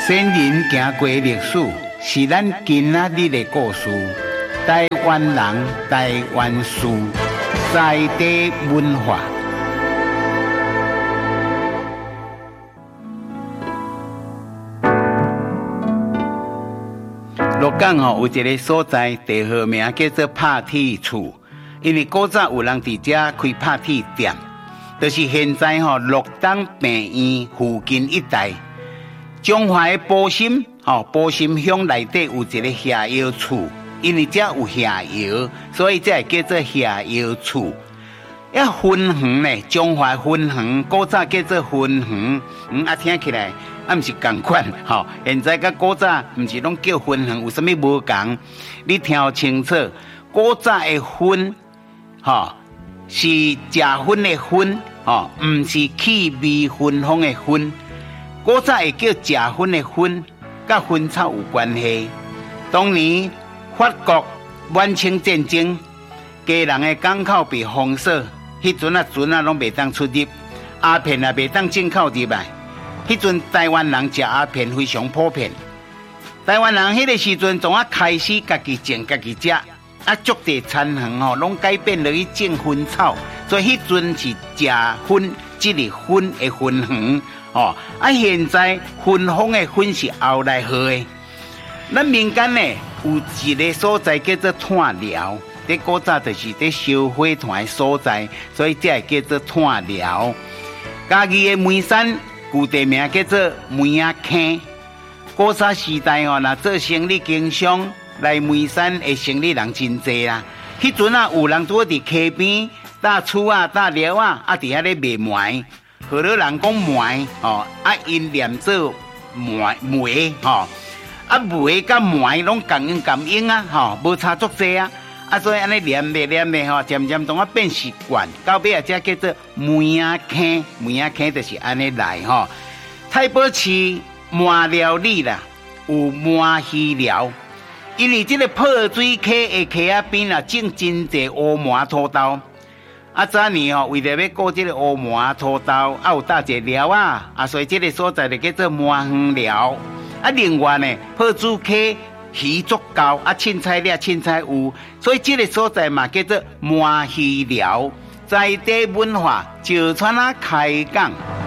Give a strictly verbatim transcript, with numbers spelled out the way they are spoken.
先人行过历史，是咱今仔日的故事。台湾人，台湾事，在地文化。鹿港吼有一个所在，地号名叫做拍铁厝，因为古早有人伫遮开拍铁店，就是现在吼鹿港病院附近一带。中华的保心吼，保心乡内底有一个下药厝，因为遮有下药，所以才叫做下药厝。一分园呢，中华分园，古早叫做分园，嗯啊听起来啊毋是共款吼。现在甲古早毋是拢叫分园，有啥物无共？你听清楚，古早的分吼是食薰的薰吼，毋是气味芬芳的芬。古早会叫食薰的薰，甲薰草有关系。当年法国满清战争，家人的港口被封锁，迄阵啊船啊拢袂当出入，鸦片啊袂当进口入来。迄阵台湾人食鸦片非常普遍。台湾人迄个时阵，从啊开始家己种家己食，啊各地田园吼拢改变落去种薰草，所以迄阵是食薰，即个薰的分园。哦，啊！现在芬芳的芬是后来学的。咱民间呢有一个所在叫做炭寮，在古早就是在烧火团的所在，所以才会叫做炭寮。家己的梅山旧地名叫做梅仔坑。古早时代哦，若做生意经商来梅山的生意人真济啦。迄阵啊，有人拄伫溪边搭厝啊、搭寮啊，啊伫遐咧卖糜。好多人讲糜哦，啊因念做糜糜吼，啊糜甲糜拢共音共音啊吼，无差足济啊，啊所以安尼念袂念袂吼，渐渐当啊变习惯，到尾啊才叫做梅仔坑，梅仔坑就是安尼来吼。太保市麻寮里啦，有麻鱼寮，因为这个泡水溪的溪仔边啊，种真济乌麻土豆。啊，早年哦，为了要顾这个乌麻土豆，啊有搭一个寮啊，啊，所以这个所在就叫做麻园寮。啊，另外呢，泡水溪鱼足够，啊，凊彩了凊彩有，所以这个所在嘛叫做麻鱼寮。在地文化，石川啊开港。